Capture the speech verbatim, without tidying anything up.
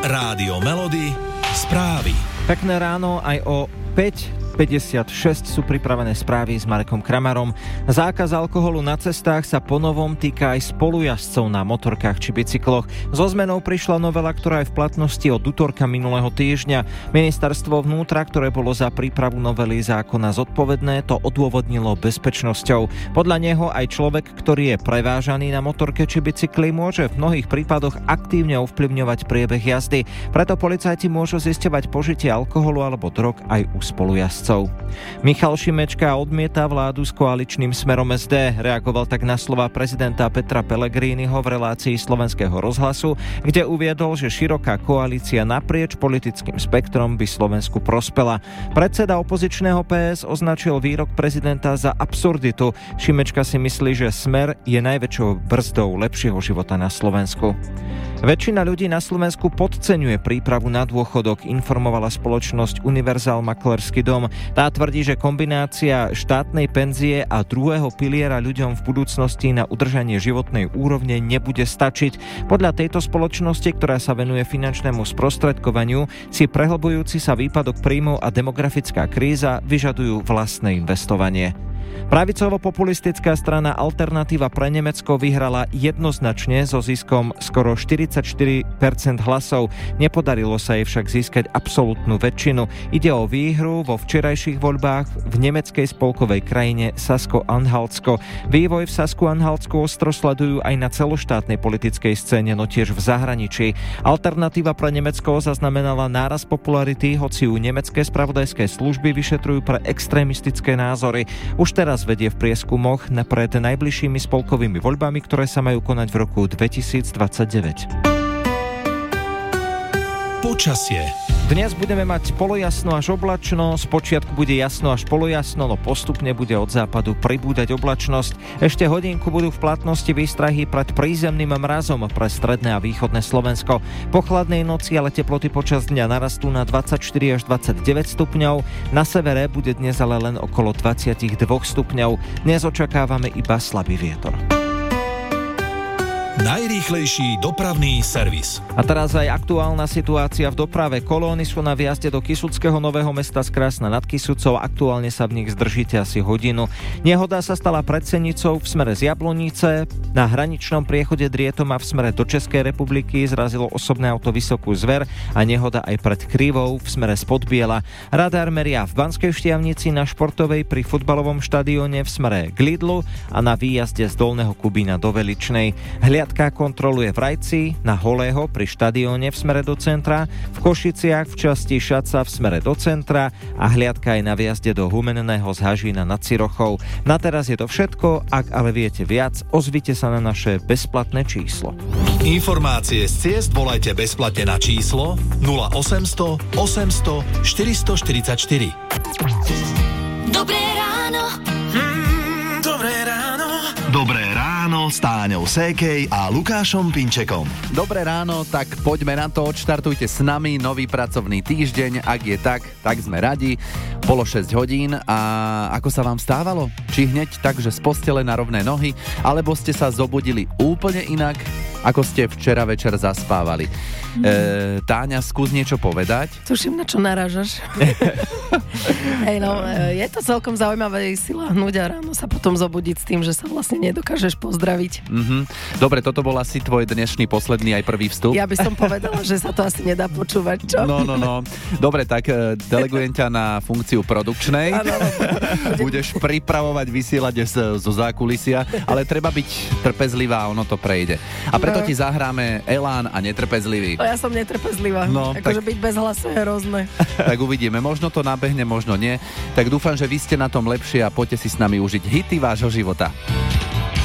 Rádio Melody, správy. Pekné ráno, aj o päť päťdesiatšesť sú pripravené správy s Marekom Kramarom. Zákaz alkoholu na cestách sa ponovom týka aj spolujazdcov na motorkách či bicykloch. So zmenou prišla novela, ktorá je v platnosti od utorka minulého týždňa. Ministerstvo vnútra, ktoré bolo za prípravu novely zákona zodpovedné, to odôvodnilo bezpečnosťou. Podľa neho aj človek, ktorý je prevážaný na motorke či bicykli, môže v mnohých prípadoch aktívne ovplyvňovať priebeh jazdy. Preto policajti môžu zisťovať požitie alkoholu alebo drog aj u spolujazdcov. Michal Šimečka odmieta vládu s koaličným Smerom es dé. Reagoval tak na slova prezidenta Petra Pellegriniho v relácii Slovenského rozhlasu, kde uviedol, že široká koalícia naprieč politickým spektrom by Slovensku prospela. Predseda opozičného pé es označil výrok prezidenta za absurditu. Šimečka si myslí, že Smer je najväčšou brzdou lepšieho života na Slovensku. Väčšina ľudí na Slovensku podceňuje prípravu na dôchodok, informovala spoločnosť Univerzál Maklerský dom. Tá tvrdí, že kombinácia štátnej penzie a druhého piliera ľuďom v budúcnosti na udržanie životnej úrovne nebude stačiť. Podľa tejto spoločnosti, ktorá sa venuje finančnému sprostredkovaniu, si prehlbujúci sa výpadok príjmov a demografická kríza vyžadujú vlastné investovanie. Pravicovo-populistická strana Alternatíva pre Nemecko vyhrala jednoznačne so ziskom skoro štyridsaťštyri percent hlasov. Nepodarilo sa jej však získať absolútnu väčšinu. Ide o výhru vo včerajších voľbách v nemeckej spolkovej krajine Sasko-Anhaltsko. Vývoj v Sasku-Anhaltsku ostro sledujú aj na celoštátnej politickej scéne, no tiež v zahraničí. Alternatíva pre Nemecko zaznamenala nárast popularity, hoci ju nemecké spravodajské služby vyšetrujú pre extrémistické názory. Už teraz vedie v prieskumoch pred najbližšími spolkovými voľbami, ktoré sa majú konať v roku dvetisícdvadsaťdeväť. Počasie. Dnes budeme mať polojasno až oblačno, spočiatku bude jasno až polojasno, no postupne bude od západu pribúdať oblačnosť. Ešte hodinku budú v platnosti výstrahy pred prízemným mrazom pre stredné a východné Slovensko. Po chladnej noci ale teploty počas dňa narastú na dvadsaťštyri až dvadsaťdeväť stupňov. Na severe bude dnes ale len okolo dvadsaťdva stupňov. Dnes očakávame iba slabý vietor. Najrýchlejší dopravný servis. A teraz aj aktuálna situácia v doprave. Kolóny sú na výjazde do Kysuckého Nového Mesta z Krásna nad Kysucou. Aktuálne sa v nich zdržíte asi hodinu. Nehoda sa stala pred Senicou v smere z Jablonice. Na hraničnom priechode Drietoma v smere do Českej republiky zrazilo osobné auto Vysokú Zver a nehoda aj pred Krivou v smere z Podbiela. Radar meria v Banskej Štiavnici, na Športovej pri futbalovom štadióne v smere k Lidlu a na výjazde z Dolného Kubína do Veličnej. Hliadka kontroluje v Rajci, na Holého pri štadióne v smere do centra, v Košiciach v časti Šaca v smere do centra a hliadka aj na výjazde do Humenného z Hažína nad Cirochou. Na teraz je to všetko, ak ale viete viac, ozvite sa na naše bezplatné číslo. Informácie z ciest volajte bezplatne na číslo nula osemsto osemsto štyristoštyridsaťštyri. Dobré ráno. Mm, dobré ráno. Dobré ráno s Táňou Sékej a Lukášom Pinčekom. Dobré ráno, tak poďme na to, odštartujte s nami nový pracovný týždeň. Ak je tak, tak sme radi. Bolo šesť hodín a ako sa vám stávalo? Či hneď tak, že z postele na rovné nohy, alebo ste sa zobudili úplne inak, ako ste včera večer zaspávali? E, Táňa, skús niečo povedať. Tuším, na čo narážaš. Hej, no, je to celkom zaujímavé si lahnúť a ráno sa potom zobudiť s tým, že sa vlastne nedokážeš pozdraviť. Mm-hmm. Dobre, toto bol asi tvoj dnešný posledný aj prvý vstup. Ja by som povedala, že sa to asi nedá počúvať, čo? No, no, no. Dobre, tak delegujem ťa na funkciu produkčnej. Áno. Budeš pripravovať vysielanie zo zákulisia, ale treba byť trpezlivá, ono to prejde. A preto ti zahráme Elán a Netrpezlivý. Ja som netrpezlivá. No, akože tak... byť bez hlasu je hrozné. Tak uvidíme, možno to nabehne, možno nie. Tak dúfam, že vy ste na tom lepšie a poďte si s nami užiť hity vášho života.